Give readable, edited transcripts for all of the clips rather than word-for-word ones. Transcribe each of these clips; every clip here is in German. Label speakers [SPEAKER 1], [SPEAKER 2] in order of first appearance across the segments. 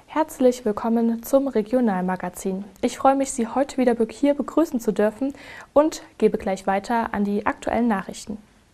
[SPEAKER 1] Herzlich willkommen zum Regionalmagazin. Ich freue mich, Sie heute wieder hier begrüßen zu dürfen und gebe gleich weiter an die aktuellen Nachrichten.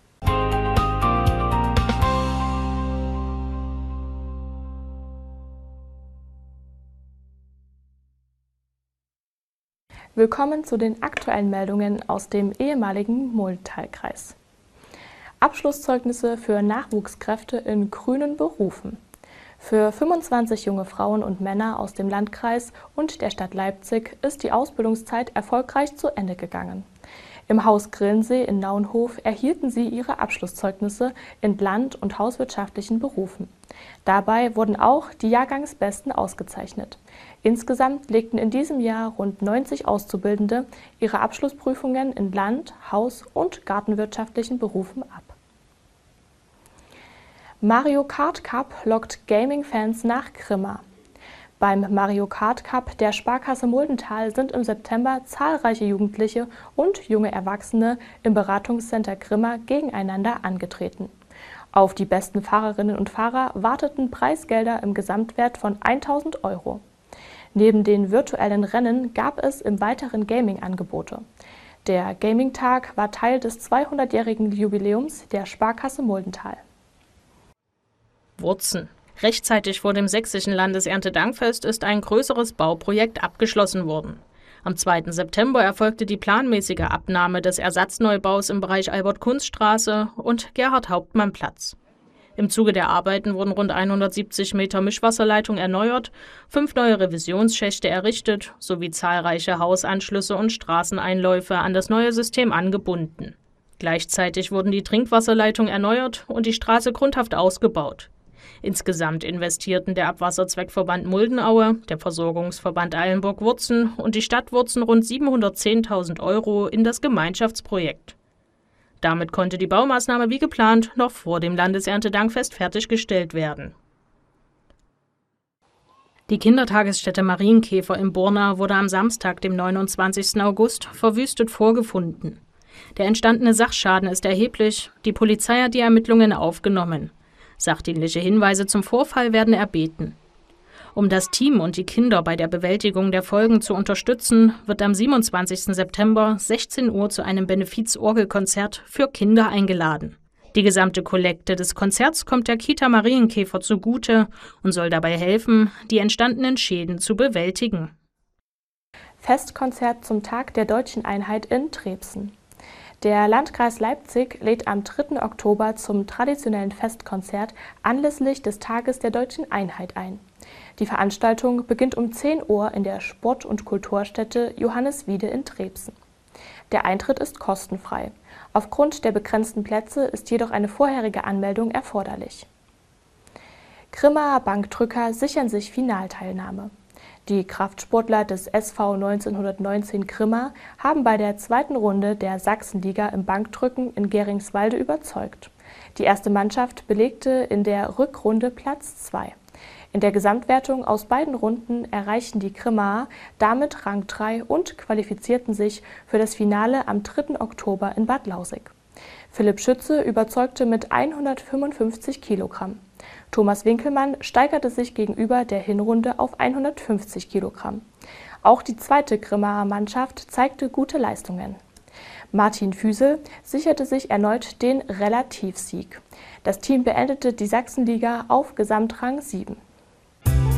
[SPEAKER 1] Willkommen zu den aktuellen Meldungen aus dem ehemaligen Muldentalkreis. Abschlusszeugnisse für Nachwuchskräfte in grünen Berufen. Für 25 junge Frauen und Männer aus dem Landkreis und der Stadt Leipzig ist die Ausbildungszeit erfolgreich zu Ende gegangen. Im Haus Grillensee in Naunhof erhielten sie ihre Abschlusszeugnisse in land- und hauswirtschaftlichen Berufen. Dabei wurden auch die Jahrgangsbesten ausgezeichnet. Insgesamt legten in diesem Jahr rund 90 Auszubildende ihre Abschlussprüfungen in land-, haus- und gartenwirtschaftlichen Berufen ab. Mario Kart Cup lockt Gaming-Fans nach Grimma. Beim Mario Kart Cup der Sparkasse Muldental sind im September zahlreiche Jugendliche und junge Erwachsene im Beratungscenter Grimma gegeneinander angetreten. Auf die besten Fahrerinnen und Fahrer warteten Preisgelder im Gesamtwert von 1.000 €. Neben den virtuellen Rennen gab es im Weiteren Gaming-Angebote. Der Gaming-Tag war Teil des 200-jährigen Jubiläums der Sparkasse Muldental.
[SPEAKER 2] Wurzen. Rechtzeitig vor dem sächsischen Landeserntedankfest ist ein größeres Bauprojekt abgeschlossen worden. Am 2. September erfolgte die planmäßige Abnahme des Ersatzneubaus im Bereich Albert-Kunst-Straße und Gerhard-Hauptmann-Platz. Im Zuge der Arbeiten wurden rund 170 Meter Mischwasserleitung erneuert, 5 neue Revisionsschächte errichtet sowie zahlreiche Hausanschlüsse und Straßeneinläufe an das neue System angebunden. Gleichzeitig wurden die Trinkwasserleitungen erneuert und die Straße grundhaft ausgebaut. Insgesamt investierten der Abwasserzweckverband Muldenaue, der Versorgungsverband Eilenburg-Wurzen und die Stadt Wurzen rund 710.000 € in das Gemeinschaftsprojekt. Damit konnte die Baumaßnahme wie geplant noch vor dem Landeserntedankfest fertiggestellt werden. Die Kindertagesstätte Marienkäfer in Borna wurde am Samstag, dem 29. August, verwüstet vorgefunden. Der entstandene Sachschaden ist erheblich, die Polizei hat die Ermittlungen aufgenommen. Sachdienliche Hinweise zum Vorfall werden erbeten. Um das Team und die Kinder bei der Bewältigung der Folgen zu unterstützen, wird am 27. September 16 Uhr zu einem Benefiz-Orgelkonzert für Kinder eingeladen. Die gesamte Kollekte des Konzerts kommt der Kita Marienkäfer zugute und soll dabei helfen, die entstandenen Schäden zu bewältigen.
[SPEAKER 1] Festkonzert zum Tag der Deutschen Einheit in Trebsen. Der Landkreis Leipzig lädt am 3. Oktober zum traditionellen Festkonzert anlässlich des Tages der Deutschen Einheit ein. Die Veranstaltung beginnt um 10 Uhr in der Sport- und Kulturstätte Johannes Wiede in Trebsen. Der Eintritt ist kostenfrei. Aufgrund der begrenzten Plätze ist jedoch eine vorherige Anmeldung erforderlich. Grimmaer Bankdrücker sichern sich Finalteilnahme. Die Kraftsportler des SV 1919 Grimma haben bei der zweiten Runde der Sachsenliga im Bankdrücken in Geringswalde überzeugt. Die erste Mannschaft belegte in der Rückrunde Platz 2. In der Gesamtwertung aus beiden Runden erreichten die Grimmaer damit Rang 3 und qualifizierten sich für das Finale am 3. Oktober in Bad Lausick. Philipp Schütze überzeugte mit 155 Kilogramm. Thomas Winkelmann steigerte sich gegenüber der Hinrunde auf 150 Kilogramm. Auch die zweite Grimmaer Mannschaft zeigte gute Leistungen. Martin Füsel sicherte sich erneut den Relativsieg. Das Team beendete die Sachsenliga auf Gesamtrang 7.